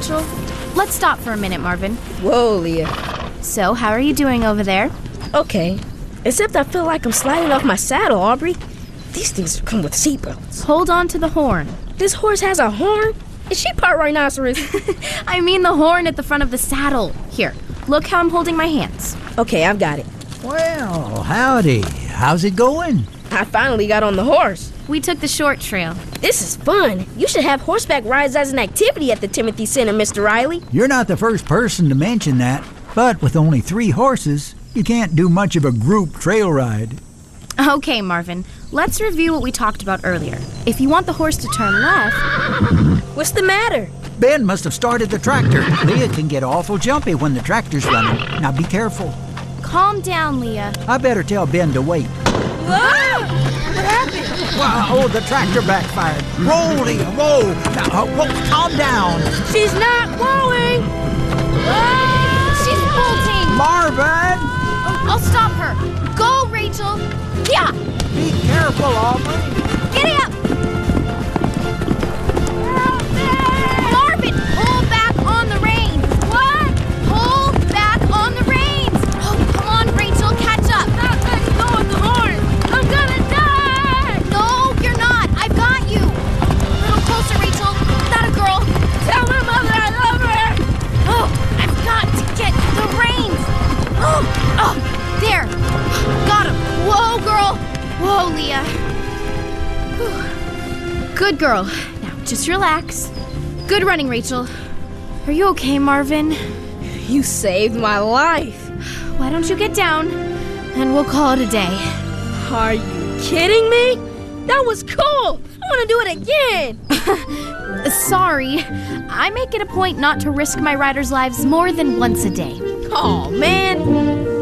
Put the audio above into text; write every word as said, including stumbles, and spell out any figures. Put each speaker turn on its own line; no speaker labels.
Rachel. Let's stop for a minute, Marvin.
Whoa, Leah.
So, how are you doing over there?
Okay. Except I feel like I'm sliding off my saddle, Aubrey. These things come with seatbelts.
Hold on to the horn.
This horse has a horn? Is she part rhinoceros?
I mean the horn at the front of the saddle. Here, look how I'm holding my hands.
Okay, I've got it.
Well, howdy. How's it going?
I finally got on the horse.
We took the short trail.
This is fun. You should have horseback rides as an activity at the Timothy Center, Mister Riley.
You're not the first person to mention that, but with only three horses, you can't do much of a group trail ride.
Okay, Marvin, let's review what we talked about earlier. If you want the horse to turn left...
What's the matter?
Ben must have started the tractor. Leah can get awful jumpy when the tractor's running. Now be careful.
Calm down, Leah.
I better tell Ben to wait.
Whoa! What happened?
Wow, oh, the tractor backfired. Whoa, Leah, whoa. Now, uh, whoa, calm down.
She's not going!
Ah! She's bolting!
Marvin!
Oh, I'll stop her. Go, Rachel! Yeah!
Be careful, Aubrey.
Giddy up! Marvin, pull back on the reins! What? Pull back on the reins! Oh, come on, Rachel, catch up!
Stop letting go of the horn! I'm gonna die!
No, you're not! I've got you! A little closer, Rachel. That a girl!
Tell my mother I love her!
Oh, I've got to get the reins! Oh, oh, there! Got him! Whoa, girl! Whoa, Leah! Whew. Good girl. Now, just relax. Good running, Rachel. Are you okay, Marvin?
You saved my life.
Why don't you get down, and we'll call it a day.
Are you kidding me? That was cool! I want to do it again!
Sorry. I make it a point not to risk my riders' lives more than once a day.
Oh, man.